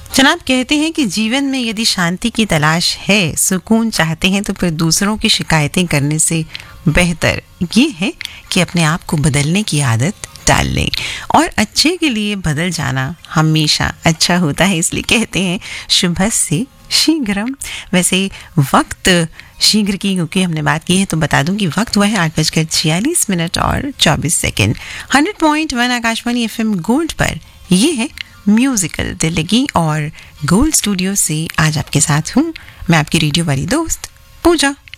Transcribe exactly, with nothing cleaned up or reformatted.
जनाब कहते हैं कि जीवन में यदि शांति की तलाश है, सुकून चाहते हैं, तो फिर दूसरों की शिकायतें करने से बेहतर ये है कि अपने आप को बदलने की आदत डाल लें। और अच्छे के लिए बदल जाना हमेशा अच्छा होता है, इसलिए कहते हैं शुभस्य शीघ्रम। वैसे वक्त शीघ्र की क्योंकि हमने बात की है तो बता दूं कि वक्त हुआ है आठ बजकर छियालीस मिनट और चौबीस second. Hundred point one Akashvani F M gold पर ये है म्यूजिकल दिल्ली और गोल्ड स्टूडियो से आज आपके साथ हूँ मैं, आपकी रेडियो वाली दोस्त पूजा।